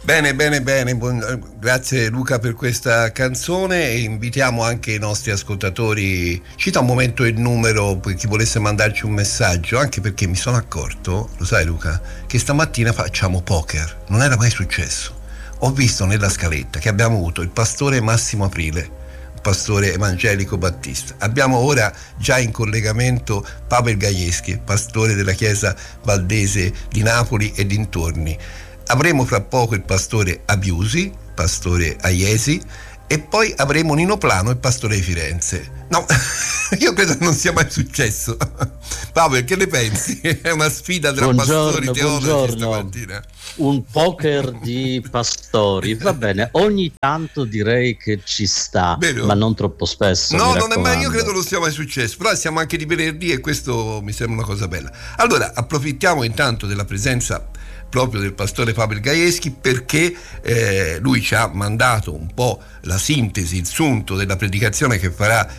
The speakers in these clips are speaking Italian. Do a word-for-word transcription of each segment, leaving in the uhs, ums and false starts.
Bene, bene, bene, buon, grazie Luca per questa canzone e invitiamo anche i nostri ascoltatori, cita un momento il numero per chi volesse mandarci un messaggio, anche perché mi sono accorto, lo sai Luca, che stamattina facciamo poker, non era mai successo. Ho visto nella scaletta che abbiamo avuto il pastore Massimo Aprile, pastore evangelico battista. Abbiamo ora già in collegamento Pavel Gajewski, pastore della chiesa valdese di Napoli e dintorni. Avremo fra poco il pastore Abiusi, pastore Aiesi, e poi avremo Nino Plano, il pastore di Firenze. No, io credo che non sia mai successo. Pavel, che ne pensi? È una sfida tra buongiorno, pastori teologi buongiorno. stamattina. Un poker di pastori, va bene, ogni tanto direi che ci sta, Vero? Ma non troppo spesso. No, non è mai, io credo non sia mai successo, però siamo anche di venerdì e questo mi sembra una cosa bella. Allora, approfittiamo intanto della presenza proprio del pastore Pavel Gajewski, perché eh, lui ci ha mandato un po' la sintesi, il sunto della predicazione che farà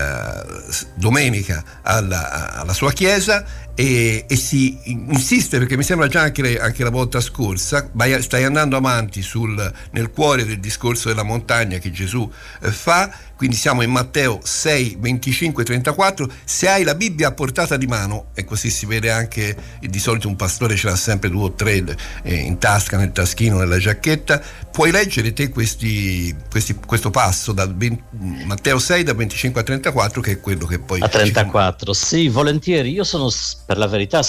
eh, domenica alla, alla sua chiesa, e, e si insiste, perché mi sembra già anche, le, anche la volta scorsa, vai, stai andando avanti sul, nel cuore del discorso della montagna che Gesù eh, fa. Quindi siamo in Matteo sei, venticinque, trentaquattro. Se hai la Bibbia a portata di mano, e così si vede anche, di solito un pastore ce l'ha sempre due o tre eh, in tasca, nel taschino, nella giacchetta, puoi leggere te questi, questi, questo passo dal venti, Matteo sei da venticinque a trentaquattro, che è quello che poi a trentaquattro, sì, volentieri. Io sono per la verità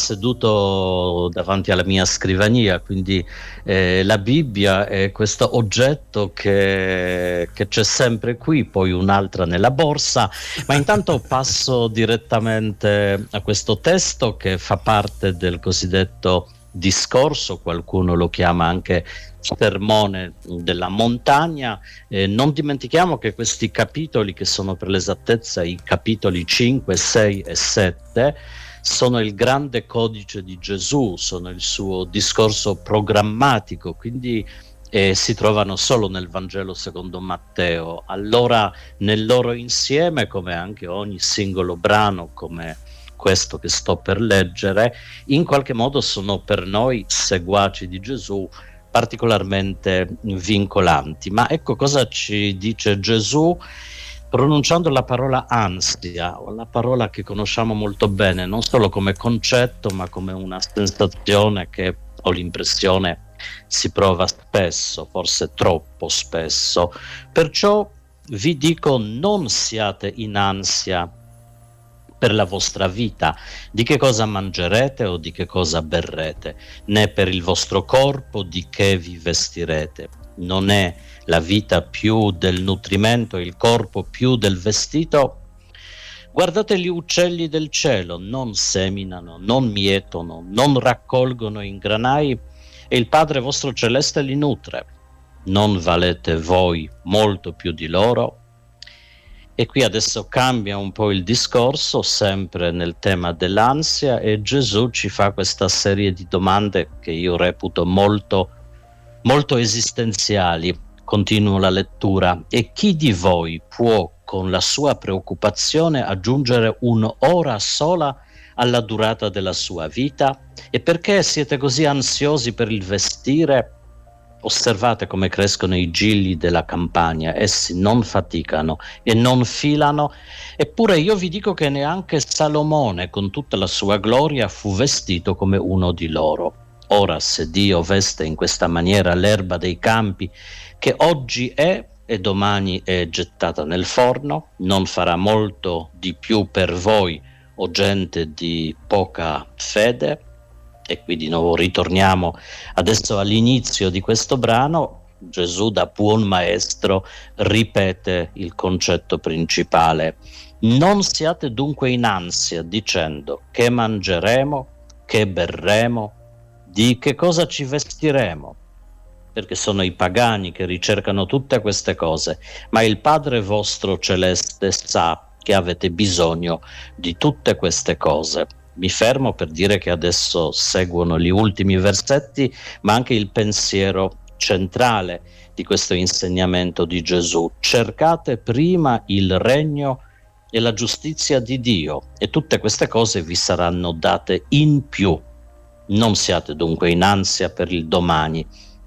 seduto davanti alla mia scrivania, quindi eh, la Bibbia è questo oggetto che, che c'è sempre qui, poi un'altra nella borsa, ma intanto passo direttamente a questo testo che fa parte del cosiddetto discorso, qualcuno lo chiama anche sermone della montagna. Eh, non dimentichiamo che questi capitoli, che sono per l'esattezza i capitoli cinque, sei e sette, sono il grande codice di Gesù, sono il suo discorso programmatico, quindi eh, si trovano solo nel Vangelo secondo Matteo. Allora nel loro insieme, come anche ogni singolo brano, come questo che sto per leggere, in qualche modo sono per noi seguaci di Gesù particolarmente vincolanti. Ma ecco cosa ci dice Gesù pronunciando la parola ansia, la parola che conosciamo molto bene, non solo come concetto, ma come una sensazione che ho l'impressione si prova spesso, forse troppo spesso. Perciò vi dico: non siate in ansia per la vostra vita, di che cosa mangerete o di che cosa berrete, né per il vostro corpo di che vi vestirete. Non è la vita più del nutrimento, il corpo più del vestito? Guardate gli uccelli del cielo, non seminano, non mietono, non raccolgono in granai, e il Padre vostro celeste li nutre. Non valete voi molto più di loro? E qui adesso cambia un po' il discorso, sempre nel tema dell'ansia, e Gesù ci fa questa serie di domande che io reputo molto, molto esistenziali. Continuo la lettura. E chi di voi può con la sua preoccupazione aggiungere un'ora sola alla durata della sua vita? E perché siete così ansiosi per il vestire? Osservate come crescono i gigli della campagna, essi non faticano e non filano, eppure io vi dico che neanche Salomone con tutta la sua gloria fu vestito come uno di loro. Ora, se Dio veste in questa maniera l'erba dei campi, che oggi è e domani è gettata nel forno, non farà molto di più per voi, o gente di poca fede? E qui di nuovo ritorniamo adesso all'inizio di questo brano. Gesù, da buon maestro, ripete il concetto principale: non siate dunque in ansia dicendo che mangeremo, che berremo, di che cosa ci vestiremo, perché sono i pagani che ricercano tutte queste cose, ma il Padre vostro celeste sa che avete bisogno di tutte queste cose. Mi fermo per dire che adesso seguono gli ultimi versetti, ma anche il pensiero centrale di questo insegnamento di Gesù: cercate prima il regno e la giustizia di Dio, e tutte queste cose vi saranno date in più. Non siate dunque in ansia per il domani,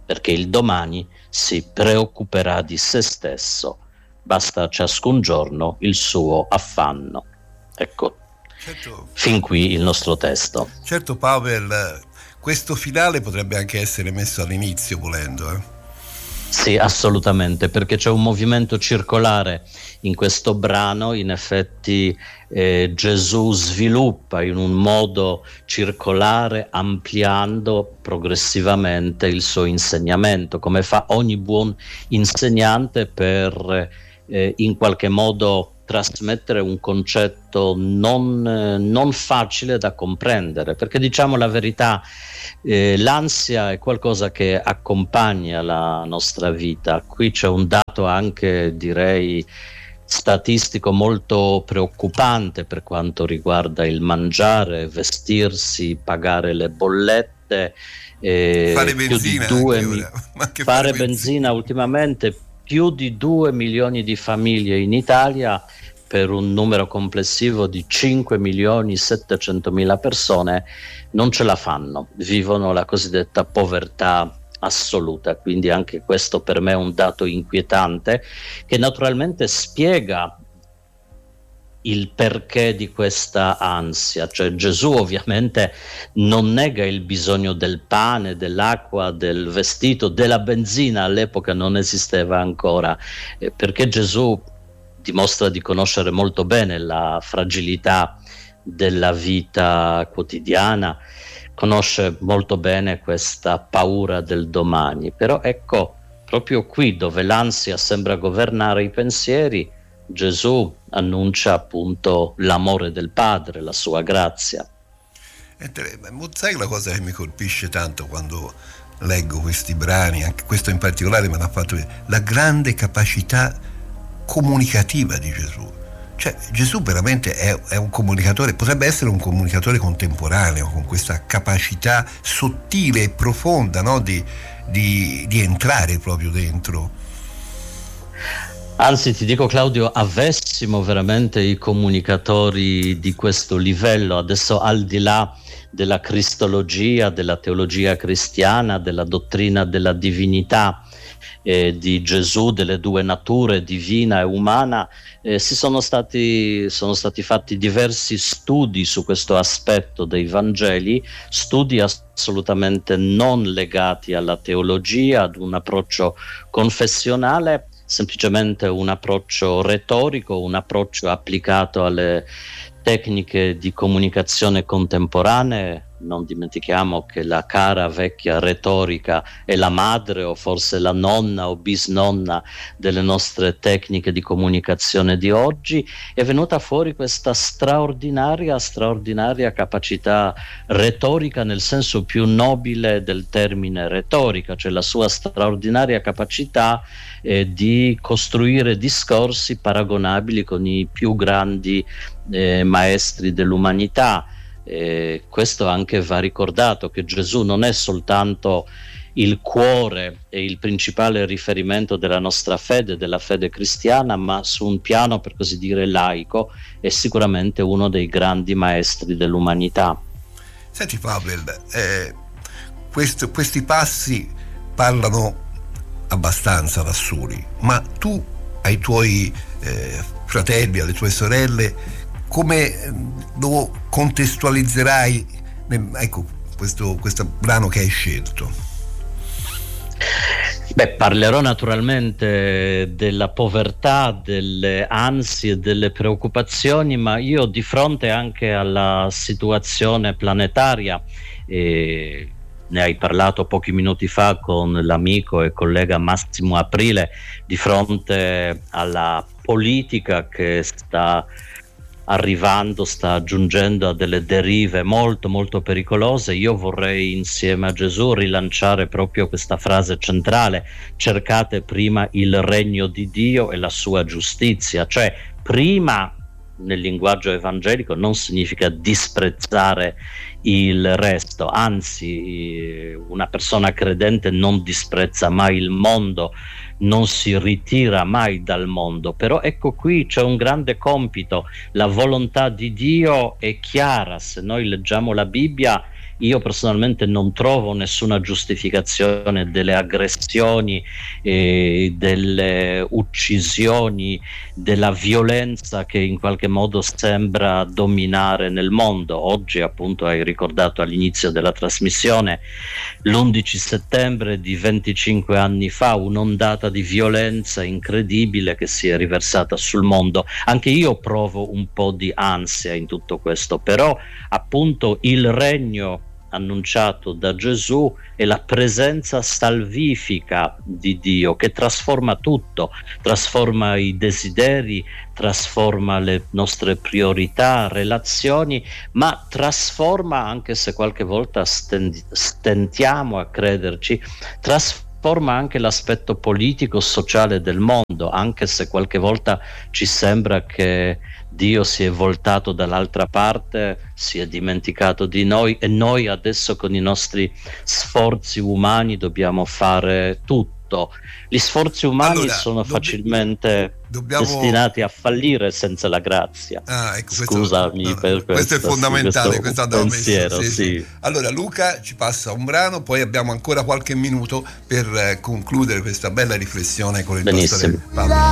perché il domani si preoccuperà di se stesso, basta ciascun giorno il suo affanno. Ecco, certo, fin qui il nostro testo. Certo Pavel, questo finale potrebbe anche essere messo all'inizio volendo, eh? Sì, assolutamente, perché c'è un movimento circolare in questo brano. In effetti eh, Gesù sviluppa in un modo circolare, ampliando progressivamente il suo insegnamento, come fa ogni buon insegnante per eh, in qualche modo trasmettere un concetto non, non facile da comprendere, perché diciamo la verità, eh, l'ansia è qualcosa che accompagna la nostra vita. Qui c'è un dato anche, direi, statistico molto preoccupante per quanto riguarda il mangiare, vestirsi, pagare le bollette, eh, fare benzina, più di due anche mi- ora. Ma anche fare benzina. benzina ultimamente. Più di due milioni di famiglie in Italia, per un numero complessivo di cinque milioni settecentomila persone, non ce la fanno, vivono la cosiddetta povertà assoluta. Quindi anche questo per me è un dato inquietante, che naturalmente spiega il perché di questa ansia. Cioè Gesù ovviamente non nega il bisogno del pane, dell'acqua, del vestito, della benzina. All'epoca non esisteva ancora, eh, perché Gesù dimostra di conoscere molto bene la fragilità della vita quotidiana, conosce molto bene questa paura del domani. Però ecco, proprio qui dove l'ansia sembra governare i pensieri, Gesù annuncia appunto l'amore del Padre, la sua grazia. Sai la cosa che mi colpisce tanto quando leggo questi brani, anche questo in particolare me l'ha fatto vedere, la grande capacità comunicativa di Gesù. Cioè Gesù veramente è, è un comunicatore, potrebbe essere un comunicatore contemporaneo, con questa capacità sottile e profonda, no? di, di, di entrare proprio dentro. Anzi, ti dico Claudio, avessimo veramente i comunicatori di questo livello, adesso al di là della cristologia, della teologia cristiana, della dottrina della divinità eh, di Gesù, delle due nature, divina e umana, eh, si sono stati, sono stati fatti diversi studi su questo aspetto dei Vangeli, studi assolutamente non legati alla teologia, ad un approccio confessionale, semplicemente un approccio retorico, un approccio applicato alle tecniche di comunicazione contemporanee. Non dimentichiamo che la cara vecchia retorica è la madre o forse la nonna o bisnonna delle nostre tecniche di comunicazione di oggi. È venuta fuori questa straordinaria, straordinaria capacità retorica nel senso più nobile del termine retorica, cioè la sua straordinaria capacità eh, di costruire discorsi paragonabili con i più grandi eh, maestri dell'umanità. Eh, questo anche va ricordato, che Gesù non è soltanto il cuore e il principale riferimento della nostra fede, della fede cristiana, ma su un piano per così dire laico è sicuramente uno dei grandi maestri dell'umanità. Senti Pavel, eh, questo, questi passi parlano abbastanza da soli, ma tu ai tuoi eh, fratelli, alle tue sorelle, come lo contestualizzerai, ecco, questo, questo brano che hai scelto? Beh, parlerò naturalmente della povertà, delle ansie, delle preoccupazioni, ma io di fronte anche alla situazione planetaria, eh, ne hai parlato pochi minuti fa con l'amico e collega Massimo Aprile, di fronte alla politica che sta arrivando, sta giungendo a delle derive molto molto pericolose, io vorrei insieme a Gesù rilanciare proprio questa frase centrale: cercate prima il regno di Dio e la sua giustizia. Cioè prima, nel linguaggio evangelico, non significa disprezzare il resto, anzi una persona credente non disprezza mai il mondo, non si ritira mai dal mondo. Però ecco, qui c'è un grande compito, la volontà di Dio è chiara. Se noi leggiamo la Bibbia io personalmente non trovo nessuna giustificazione delle aggressioni, eh, delle uccisioni, della violenza che in qualche modo sembra dominare nel mondo. Oggi, appunto, hai ricordato all'inizio della trasmissione l'undici settembre di venticinque anni fa, un'ondata di violenza incredibile che si è riversata sul mondo. Anche io provo un po' di ansia in tutto questo, però appunto il regno annunciato da Gesù è la presenza salvifica di Dio che trasforma tutto, trasforma i desideri, trasforma le nostre priorità, relazioni, ma trasforma, anche se qualche volta stentiamo a crederci, trasforma anche l'aspetto politico, sociale del mondo, anche se qualche volta ci sembra che Dio si è voltato dall'altra parte, si è dimenticato di noi e noi adesso con i nostri sforzi umani dobbiamo fare tutto. Gli sforzi umani allora, sono dobbi- facilmente dobbiamo... destinati a fallire senza la grazia. Ah, ecco, questo, Scusami no, no, per questo questo, è fondamentale, sì, questo questo pensiero, messo, sì, sì. sì. Allora Luca ci passa un brano, poi abbiamo ancora qualche minuto per eh, concludere questa bella riflessione con il Benissimo. pastore Fabio.